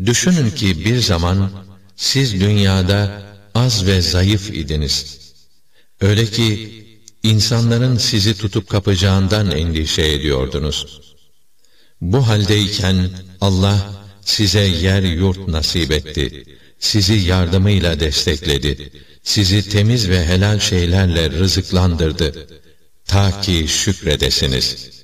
Düşünün ki bir zaman siz dünyada az ve zayıf idiniz. Öyle ki insanların sizi tutup kapacağından endişe ediyordunuz. Bu haldeyken Allah size yer yurt nasip etti. Sizi yardımıyla destekledi. Sizi temiz ve helal şeylerle rızıklandırdı. Ta ki şükredesiniz.